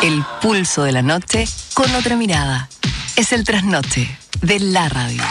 El pulso de la noche con otra mirada. Es el trasnoche de la radio.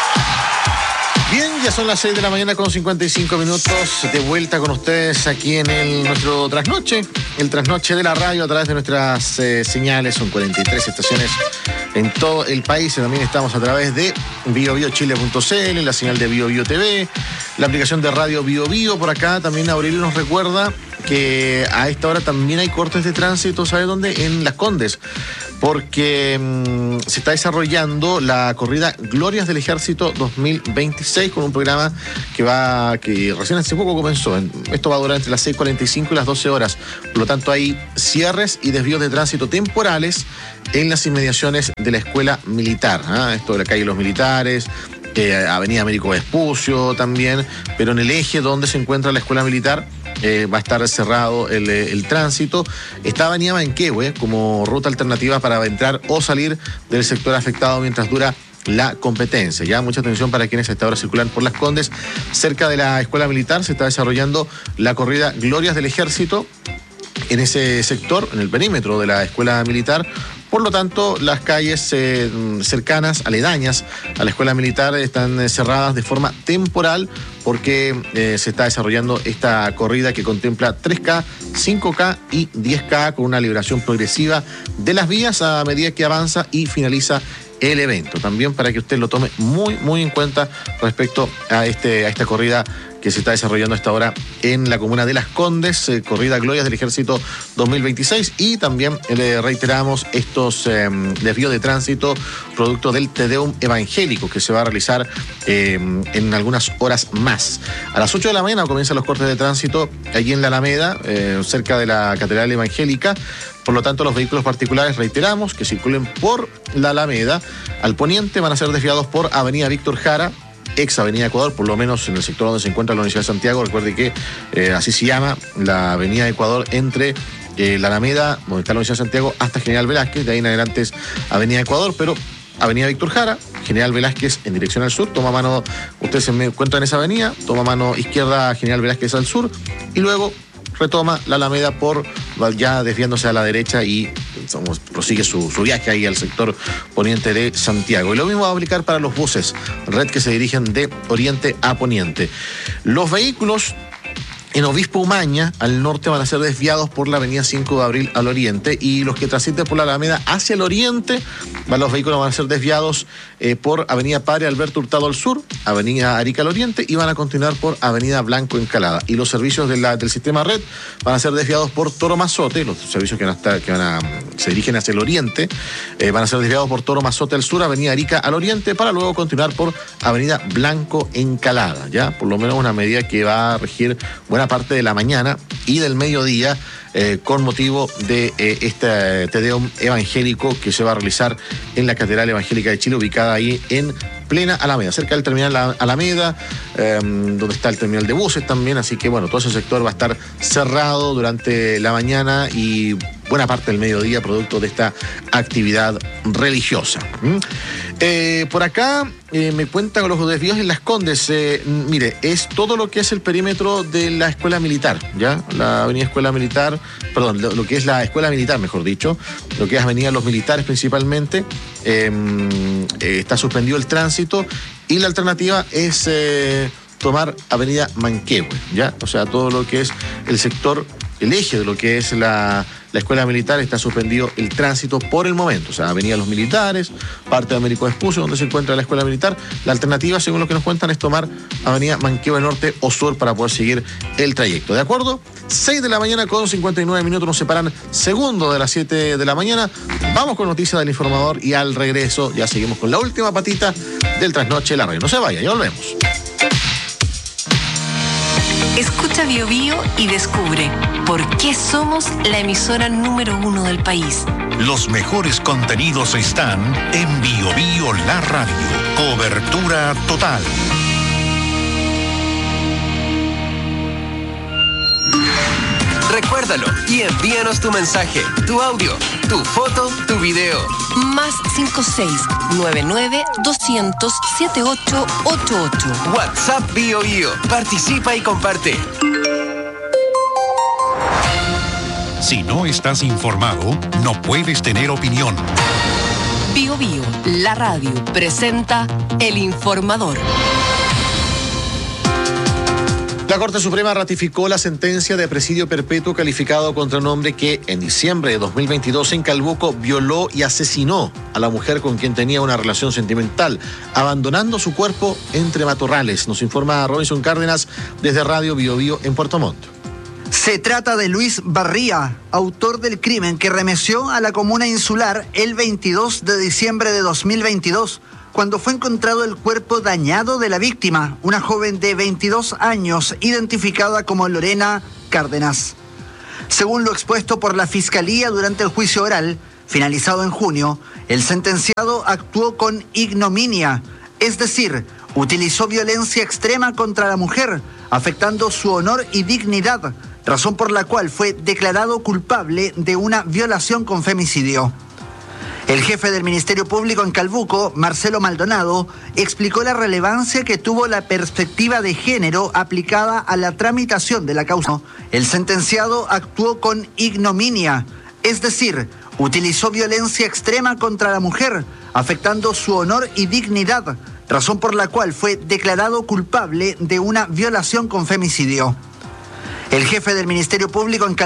Bien, ya son las 6 de la mañana con 55 minutos. De vuelta con ustedes aquí en nuestro trasnoche. El trasnoche de la radio a través de nuestras señales. Son 43 estaciones en todo el país. También estamos a través de biobiochile.cl, la señal de Bio Bio TV, la aplicación de radio Bio Bio. Por acá también Aurelio nos recuerda que a esta hora también hay cortes de tránsito, ¿sabe dónde? En Las Condes, porque se está desarrollando la corrida Glorias del Ejército 2026 con un programa que recién hace poco comenzó. Esto va a durar entre las 6:45 y las 12 horas. Por lo tanto, hay cierres y desvíos de tránsito temporales en las inmediaciones de la Escuela Militar. Esto de la calle Los Militares, Avenida Américo Vespucio también, pero en el eje donde se encuentra la Escuela Militar va a estar cerrado el tránsito. Está Avenida Manquehue como ruta alternativa para entrar o salir del sector afectado mientras dura la competencia. Ya mucha atención para quienes a esta hora circulan por Las Condes. Cerca de la Escuela Militar se está desarrollando la corrida Glorias del Ejército en ese sector, en el perímetro de la Escuela Militar. Por lo tanto, las calles cercanas, aledañas a la Escuela Militar están cerradas de forma temporal porque se está desarrollando esta corrida que contempla 3K, 5K y 10K con una liberación progresiva de las vías a medida que avanza y finaliza el evento. También para que usted lo tome muy, muy en cuenta respecto a esta corrida que se está desarrollando a esta hora en la comuna de Las Condes, corrida Glorias del Ejército 2026, y también le reiteramos estos desvíos de tránsito producto del Te Deum evangélico que se va a realizar en algunas horas más. A las 8 de la mañana comienzan los cortes de tránsito allí en la Alameda, cerca de la Catedral Evangélica. Por lo tanto, los vehículos particulares, reiteramos, que circulen por la Alameda al poniente van a ser desviados por Avenida Víctor Jara, ex Avenida Ecuador, por lo menos en el sector donde se encuentra la Universidad de Santiago. Recuerde que así se llama la Avenida Ecuador entre la Alameda, donde está la Universidad de Santiago, hasta General Velázquez. De ahí en adelante es Avenida Ecuador, pero Avenida Víctor Jara, General Velázquez en dirección al sur, toma mano, usted se encuentra en esa avenida, toma mano izquierda General Velázquez al sur y luego retoma la Alameda ya desviándose a la derecha y prosigue su viaje ahí al sector poniente de Santiago. Y lo mismo va a aplicar para los buses, red que se dirigen de oriente a poniente. Los vehículos en Obispo Umaña, al norte, van a ser desviados por la avenida 5 de Abril al oriente, y los que transiten por la Alameda hacia el oriente, los vehículos van a ser desviados por avenida Padre Alberto Hurtado al sur, avenida Arica al oriente, y van a continuar por avenida Blanco Encalada. Y los servicios del sistema red van a ser desviados por Toro Mazote, los servicios se dirigen hacia el oriente, van a ser desviados por Toro Mazote al sur, avenida Arica al oriente, para luego continuar por avenida Blanco Encalada. Ya, por lo menos una medida que va a regir buena parte de la mañana y del mediodía con motivo de este Te Deum evangélico que se va a realizar en la Catedral Evangélica de Chile, ubicada ahí en plena Alameda, cerca del terminal Alameda, donde está el terminal de buses también. Así que bueno, todo ese sector va a estar cerrado durante la mañana y buena parte del mediodía, producto de esta actividad religiosa. Por acá me cuenta con los desvíos en Las Condes. Mire, es todo lo que es el perímetro de la Escuela Militar, ¿ya? La avenida Escuela Militar, perdón, lo que es la Escuela Militar, mejor dicho, lo que es avenida Los Militares principalmente, está suspendido el tránsito y la alternativa es tomar avenida Manquehue, ¿ya? O sea, todo lo que es el sector, el eje de lo que es la Escuela Militar, está suspendido el tránsito por el momento. O sea, avenida Los Militares, parte de Américo Vespucio, donde se encuentra la Escuela Militar. La alternativa, según lo que nos cuentan, es tomar avenida Manquehue norte o sur para poder seguir el trayecto. ¿De acuerdo? 6 de la mañana con 59 minutos, nos separan segundos de las 7 de la mañana. Vamos con noticias del informador y al regreso ya seguimos con la última patita del trasnoche de la radio. No se vaya, ya volvemos. Escucha Bio Bio y descubre por qué somos la emisora número 1 del país. Los mejores contenidos están en Bio Bio La Radio. Cobertura total. Recuérdalo y envíanos tu mensaje, tu audio, tu foto, tu video. Más 56-99-200-7888. WhatsApp Bio Bio. Participa y comparte. Si no estás informado, no puedes tener opinión. Bio Bio, la radio, presenta El Informador. La Corte Suprema ratificó la sentencia de presidio perpetuo calificado contra un hombre que en diciembre de 2022 en Calbuco violó y asesinó a la mujer con quien tenía una relación sentimental, abandonando su cuerpo entre matorrales. Nos informa Robinson Cárdenas desde Radio Bio Bio en Puerto Montt. Se trata de Luis Barría, autor del crimen que remeció a la comuna insular el 22 de diciembre de 2022, cuando fue encontrado el cuerpo dañado de la víctima, una joven de 22 años, identificada como Lorena Cárdenas. Según lo expuesto por la Fiscalía durante el juicio oral, finalizado en junio, el sentenciado actuó con ignominia, es decir, utilizó violencia extrema contra la mujer, afectando su honor y dignidad, razón por la cual fue declarado culpable de una violación con femicidio. El jefe del Ministerio Público en Calbuco, Marcelo Maldonado, explicó la relevancia que tuvo la perspectiva de género aplicada a la tramitación de la causa. El sentenciado actuó con ignominia, es decir, utilizó violencia extrema contra la mujer, afectando su honor y dignidad, razón por la cual fue declarado culpable de una violación con femicidio. El jefe del Ministerio Público en Calbuco